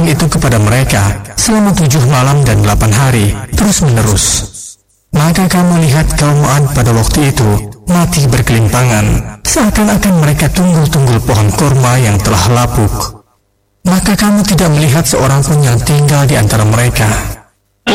itu kepada mereka selama 7 malam dan 8 hari terus-menerus. Maka kamu lihat kaum Ad pada waktu itu mati berkelimpangan, seakan-akan mereka tunggul-tunggul pohon kurma yang telah lapuk. Maka kamu tidak melihat seorang pun yang tinggal di antara mereka.